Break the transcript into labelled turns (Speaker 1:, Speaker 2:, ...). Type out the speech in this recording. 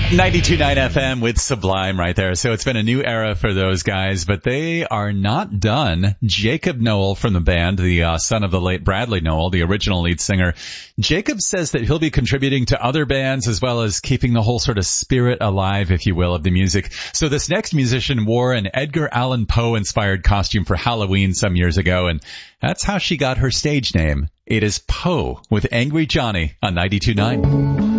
Speaker 1: 92.9 FM with Sublime right there. So it's been a new era for those guys, but they are not done. Jacob Noel from the band, the son of the late Bradley Noel, the original lead singer. Jacob says that he'll be contributing to other bands as well as keeping the whole sort of spirit alive, if you will, of the music. So this next musician wore an Edgar Allan Poe inspired costume for Halloween some years ago, and that's how she got her stage name. It is Poe with Angry Johnny on 92.9.